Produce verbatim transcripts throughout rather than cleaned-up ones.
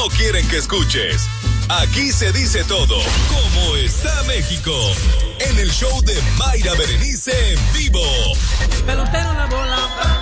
no quieren que escuches. Aquí se dice todo. ¿Cómo está México? En el show de Mayra Berenice en vivo. Pelotero la bola.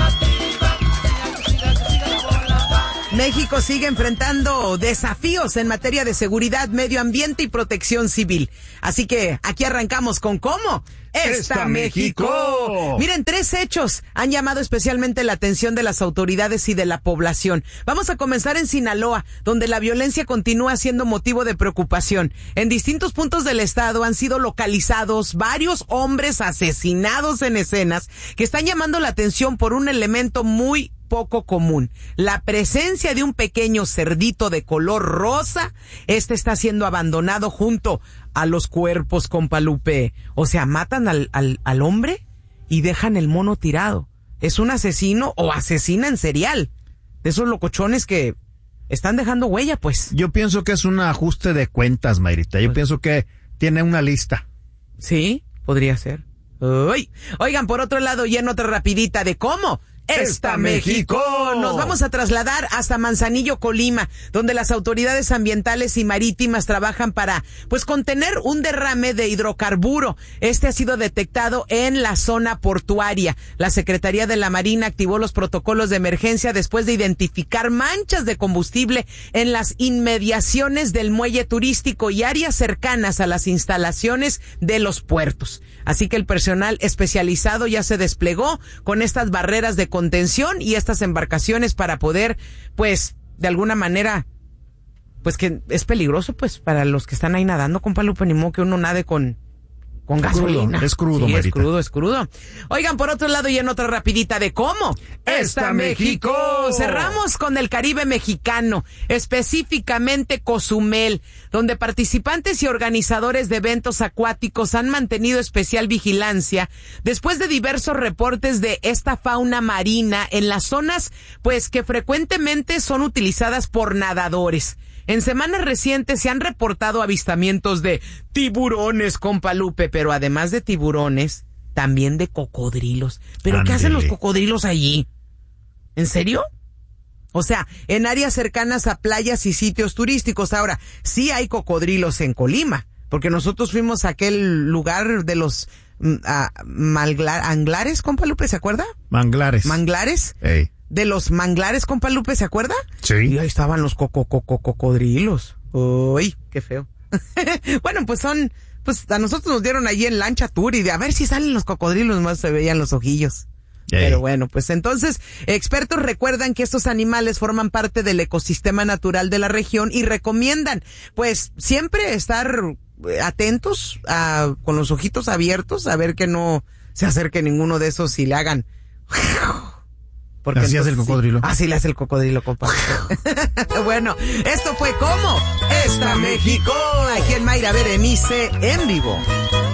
México sigue enfrentando desafíos en materia de seguridad, medio ambiente y protección civil. Así que aquí arrancamos con ¿cómo? ¡Está México! México. Miren, tres hechos han llamado especialmente la atención de las autoridades y de la población. Vamos a comenzar en Sinaloa, donde la violencia continúa siendo motivo de preocupación. En distintos puntos del estado han sido localizados varios hombres asesinados en escenas que están llamando la atención por un elemento muy poco común: la presencia de un pequeño cerdito de color rosa. Este está siendo abandonado junto a los cuerpos, compa Lupe. O sea, matan al, al, al hombre y dejan el mono tirado. Es un asesino o asesina en serial. De esos locochones que están dejando huella, pues. Yo pienso que es un ajuste de cuentas, Mayrita. Yo pues, pienso que tiene una lista. Sí, podría ser. Uy. Oigan, por otro lado, y en otra rapidita de cómo ¡Está México! Nos vamos a trasladar hasta Manzanillo, Colima, donde las autoridades ambientales y marítimas trabajan para, pues, contener un derrame de hidrocarburo. Este ha sido detectado en la zona portuaria. La Secretaría de la Marina activó los protocolos de emergencia después de identificar manchas de combustible en las inmediaciones del muelle turístico y áreas cercanas a las instalaciones de los puertos. Así que el personal especializado ya se desplegó con estas barreras de contención y estas embarcaciones para poder, pues, de alguna manera, pues que es peligroso, pues, para los que están ahí nadando, compa Lupe, ni modo que uno nade con, con es gasolina. Crudo, es crudo, sí, Marita. es crudo, es crudo. Oigan, por otro lado, y en otra rapidita de cómo ¡Está México! Cerramos con el Caribe mexicano, específicamente Cozumel, donde participantes y organizadores de eventos acuáticos han mantenido especial vigilancia después de diversos reportes de esta fauna marina en las zonas, pues, que frecuentemente son utilizadas por nadadores. En semanas recientes se han reportado avistamientos de tiburones, compa Lupe, pero además de tiburones, también de cocodrilos. ¿Pero Andele. ¿Qué hacen los cocodrilos allí? ¿En serio? O sea, en áreas cercanas a playas y sitios turísticos. Ahora, sí hay cocodrilos en Colima, porque nosotros fuimos a aquel lugar de los uh, malgla- anglares, compa Lupe, ¿se acuerda? Manglares. Manglares. Ey. De los manglares, compa Lupe, ¿se acuerda? Sí. Y ahí estaban los coco, coco, cocodrilos. Uy, qué feo. Bueno, pues son, pues a nosotros nos dieron allí en lancha tour y de a ver si salen los cocodrilos, más se veían los ojillos. Ey. Pero bueno, pues entonces, expertos recuerdan que estos animales forman parte del ecosistema natural de la región y recomiendan, pues, siempre estar atentos a, con los ojitos abiertos, a ver que no se acerque ninguno de esos y le hagan... Porque así hace el cocodrilo. Sí, así le hace el cocodrilo, compa. Bueno, esto fue ¿Cómo? ¡Está México! Aquí en Mayra Berenice en vivo.